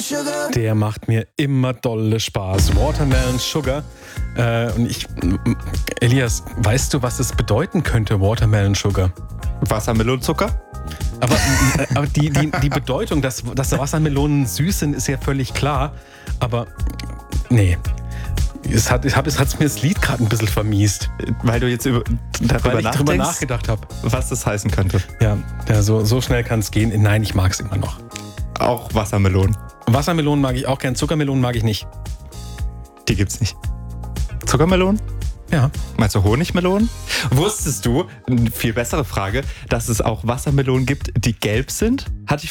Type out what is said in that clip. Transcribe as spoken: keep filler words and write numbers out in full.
Der macht mir immer dolle Spaß. Watermelon Sugar. Äh, und ich, Elias, weißt du, was es bedeuten könnte, Watermelon Sugar? Wassermelonenzucker? Aber, aber die, die, die Bedeutung, dass, dass Wassermelonen süß sind, ist ja völlig klar. Aber nee. Es hat es hat's mir das Lied gerade ein bisschen vermiest. Weil du jetzt über, darüber, Weil ich drüber nachgedacht habe. Was das heißen könnte. Ja, ja so, so schnell kann es gehen. Nein, ich mag es immer noch. Auch Wassermelonen. Wassermelonen mag ich auch gern. Zuckermelonen mag ich nicht. Die gibt's nicht. Zuckermelonen? Ja. Meinst du Honigmelonen? Wusstest du, eine viel bessere Frage, dass es auch Wassermelonen gibt, die gelb sind? Hatte ich